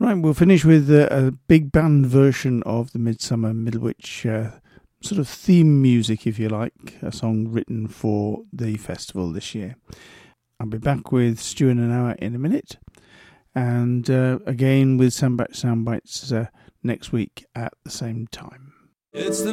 Right, we'll finish with a big band version of the Midsummer Middlewich sort of theme music, if you like, a song written for the festival this year. I'll be back with Stu in an hour in a minute, and again with Soundbites next week at the same time. It's the